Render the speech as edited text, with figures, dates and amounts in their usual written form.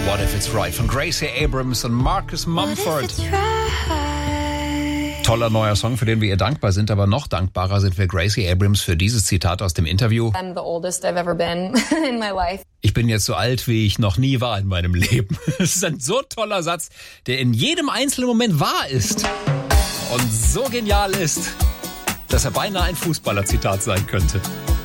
What If It's Right von Gracie Abrams und Marcus Mumford. Toller neuer Song, für den wir ihr dankbar sind, aber noch dankbarer sind wir Gracie Abrams für dieses Zitat aus dem Interview. I'm the oldest I've ever been in my life. Ich bin jetzt so alt, wie ich noch nie war in meinem Leben. Das ist ein so toller Satz, der in jedem einzelnen Moment wahr ist und so genial ist, dass er beinahe ein Fußballer-Zitat sein könnte.